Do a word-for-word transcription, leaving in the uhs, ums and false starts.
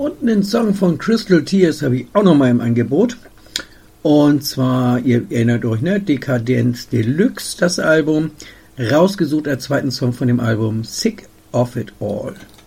Und einen Song von Crystal Tears habe ich auch noch mal im Angebot. Und zwar, ihr erinnert euch, ne? Decadence Deluxe, das Album. Rausgesucht als zweiten Song von dem Album Sick of It All.